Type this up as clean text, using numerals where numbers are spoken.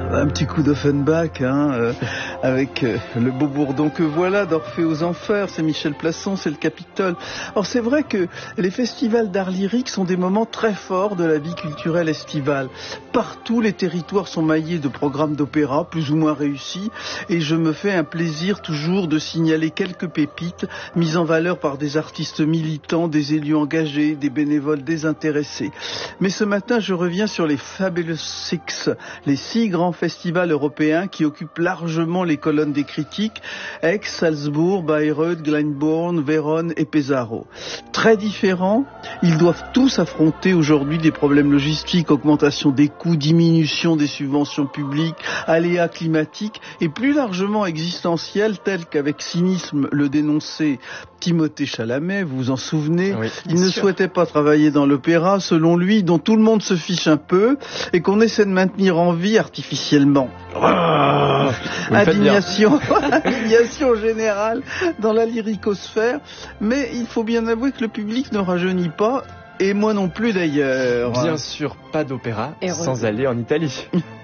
Un petit coup d'Offenbach, avec le beau bourdon que voilà d'Orphée aux Enfers, c'est Michel Plasson, c'est le Capitole. Alors c'est vrai que les festivals d'art lyrique sont des moments très forts de la vie culturelle estivale. Partout, les territoires sont maillés de programmes d'opéra, plus ou moins réussis, et je me fais un plaisir toujours de signaler quelques pépites mises en valeur par des artistes militants, des élus engagés, des bénévoles désintéressés. Mais ce matin, je reviens sur les Fabulous Six, les 6 grands festivals européens qui occupent largement les colonnes des critiques: Aix, Salzbourg, Bayreuth, Glyndebourne, Vérone et Pesaro. Très différents, ils doivent tous affronter aujourd'hui des problèmes logistiques, augmentation des coûts, diminution des subventions publiques, aléas climatiques et plus largement existentiels, tels qu'avec cynisme le dénonçait Timothée Chalamet, vous vous en souvenez? Oui, il ne souhaitait pas travailler dans l'opéra, selon lui, dont tout le monde se fiche un peu et qu'on essaie de maintenir en vie artificiellement. Indignation générale dans la lyricosphère, mais il faut bien avouer que le public ne rajeunit pas, et moi non plus d'ailleurs. Bien sûr, pas d'opéra sans aller en Italie.